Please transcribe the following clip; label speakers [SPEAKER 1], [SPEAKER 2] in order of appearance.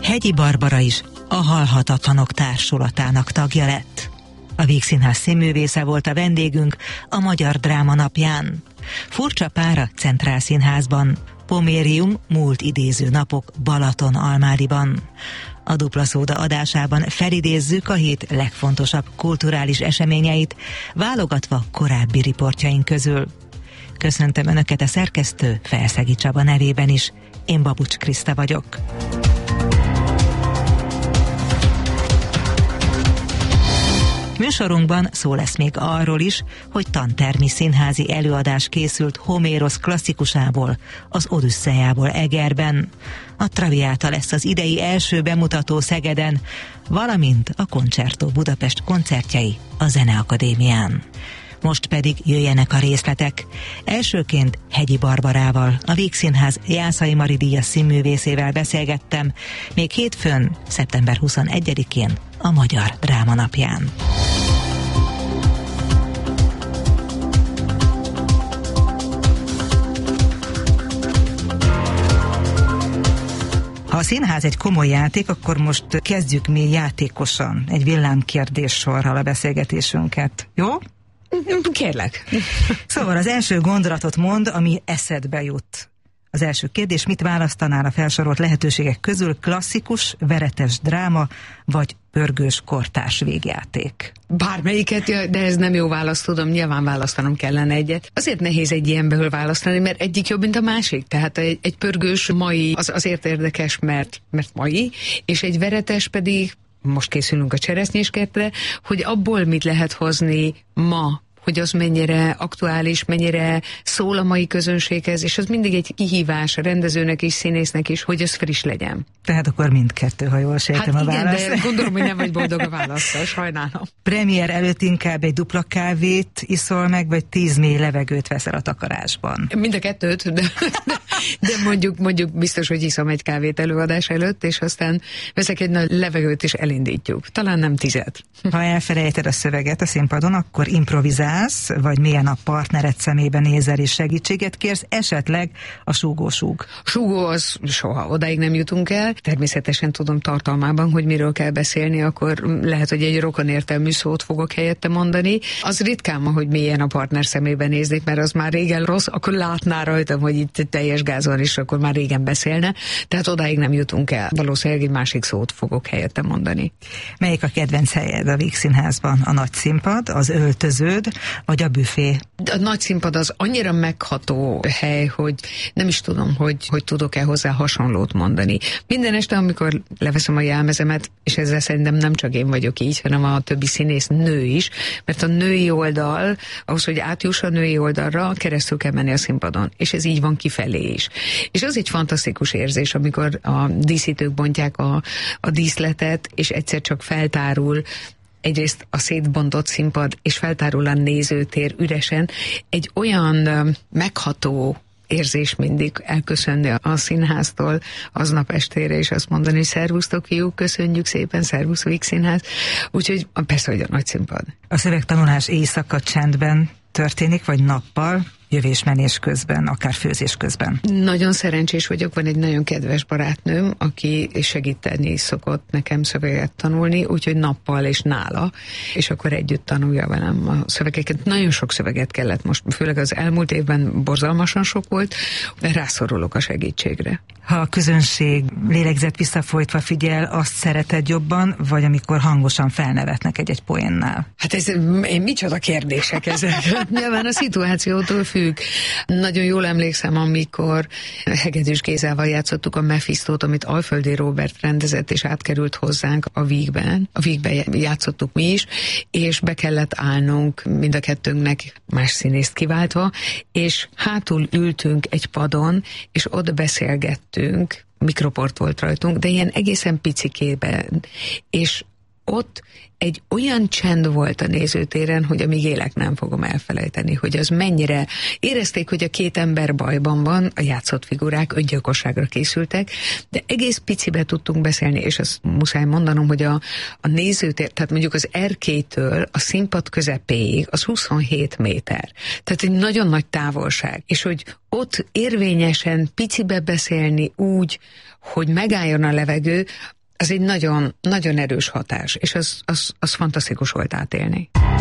[SPEAKER 1] Hegyi Barbara is a Halhatatlanok Társulatának tagja lett. A Vígszínház színművésze volt a vendégünk a Magyar Dráma Napján. Furcsa pár a Centrál Színházban, Pomérium múlt idéző napok Balaton-Almádiban. A Dupla Szóda adásában felidézzük a hét legfontosabb kulturális eseményeit, válogatva korábbi riportjaink közül. Köszöntöm Önöket a szerkesztő Felszegi Csaba nevében is. Én Babucs Kriszta vagyok. Műsorunkban szó lesz még arról is, hogy tantermi színházi előadás készült Homérosz klasszikusából, az Odüsszejából Egerben. A Traviata lesz az idei első bemutató Szegeden, valamint a Concerto Budapest koncertjei a Zeneakadémián. Most pedig jöjjenek a részletek. Elsőként Hegyi Barbarával, a Vígszínház Jászai Mari díjas színművészével beszélgettem, még hétfőn, szeptember 21-én, a Magyar Dráma Napján. Ha a színház egy komoly játék, akkor most kezdjük mi játékosan, egy villámkérdéssorral a beszélgetésünket. Jó?
[SPEAKER 2] Kérlek.
[SPEAKER 1] Szóval az első gondolatot mondd, ami eszedbe jut. Az első kérdés, mit választanál a felsorolt lehetőségek közül, klasszikus, veretes dráma, vagy pörgős kortárs végjáték?
[SPEAKER 2] Bármelyiket, de ez nem jó válasz, tudom, nyilván választanom kellene egyet. Azért nehéz egy ilyenből választani, mert egyik jobb, mint a másik. Tehát egy pörgős mai azért érdekes, mert mai, és egy veretes pedig, most készülünk a cseresznyéskertre, hogy abból mit lehet hozni ma, hogy az mennyire aktuális, mennyire szól a mai közönséghez, és az mindig egy kihívás a rendezőnek és színésznek is, hogy az friss legyen.
[SPEAKER 1] Tehát akkor mindkettő, ha jól sejtem a választ.
[SPEAKER 2] Igen, de gondolom, hogy nem vagy boldog a válaszsal, sajnálom.
[SPEAKER 1] Premier előtt inkább egy dupla kávét iszol meg, vagy 10 mély levegőt veszel a takarásban?
[SPEAKER 2] Mind a kettőt, de mondjuk biztos, hogy iszom egy kávét előadás előtt, és aztán veszek egy nagy levegőt, és elindítjuk. Talán nem 10.
[SPEAKER 1] Ha elfelejted a szöveget a színpadon, akkor improvizálsz, vagy milyen a partnered szemébe nézel és segítséget kérsz, esetleg a súgó-súg.
[SPEAKER 2] Súgó az soha, odáig nem jutunk el. Természetesen tudom tartalmában, hogy miről kell beszélni, akkor lehet, hogy egy rokonértelmű szót fogok helyette mondani. Az ritkán ma, hogy milyen a partner szemébe néznék, mert az már régen rossz, akkor látná rajtam, hogy itt teljes gázon is, akkor már régen beszélne. Tehát odáig nem jutunk el. Valószínűleg egy másik szót fogok helyette mondani.
[SPEAKER 1] Melyik a kedvenc helyed a Vígszínházban? A nagy színpad, az öltöződ, vagy a büfé?
[SPEAKER 2] A nagy színpad az annyira megható hely, hogy nem is tudom, hogy tudok-e hozzá hasonlót mondani. Minden este, amikor leveszem a jelmezemet, és ezzel szerintem nem csak én vagyok így, hanem a többi színész nő is, mert a női oldal, ahhoz, hogy átjuss a női oldalra, keresztül kell menni a színpadon, és ez így van kifelé is. És az egy fantasztikus érzés, amikor a díszítők bontják a díszletet, és egyszer csak feltárul egyrészt a szétbontott színpad, és feltárul a nézőtér üresen. Egy olyan megható érzés mindig elköszönni a színháztól aznap estére, és azt mondani, hogy szervusztok fiúk, köszönjük szépen, szervusz Vígszínház. Úgyhogy persze, hogy a nagy színpad.
[SPEAKER 1] A szövegtanulás éjszaka csendben történik, vagy nappal, jövés-menés közben, akár főzés közben?
[SPEAKER 2] Nagyon szerencsés vagyok, van egy nagyon kedves barátnőm, aki segíteni szokott nekem szöveget tanulni, úgyhogy nappal és nála, és akkor együtt tanulja velem a szövegeket. Nagyon sok szöveget kellett most, főleg az elmúlt évben borzalmasan sok volt, rászorulok a segítségre.
[SPEAKER 1] Ha a közönség lélegzett visszafolytva figyel, azt szereted jobban, vagy amikor hangosan felnevetnek egy poénnál?
[SPEAKER 2] Hát ez micsoda kérdések ezek. Nyilván a szituációtól függ. Nagyon jól emlékszem, amikor Hegedűs Gézával játszottuk a Mephistót, amit Alföldi Róbert rendezett, és átkerült hozzánk a Vígben. A Vígben játszottuk mi is, és be kellett állnunk mind a kettőnknek, más színészt kiváltva, és hátul ültünk egy padon, és ott beszélgettünk, mikroport volt rajtunk, de ilyen egészen picikében, és ott egy olyan csend volt a nézőtéren, hogy amíg élek nem fogom elfelejteni, hogy az mennyire érezték, hogy a két ember bajban van, a játszott figurák öngyilkosságra készültek, de egész picibe tudtunk beszélni, és azt muszáj mondanom, hogy a nézőtér, tehát mondjuk az erkélytől a színpad közepéig az 27 méter. Tehát egy nagyon nagy távolság, és hogy ott érvényesen picibe beszélni úgy, hogy megálljon a levegő, az egy nagyon, nagyon erős hatás, és az fantasztikus volt átélni.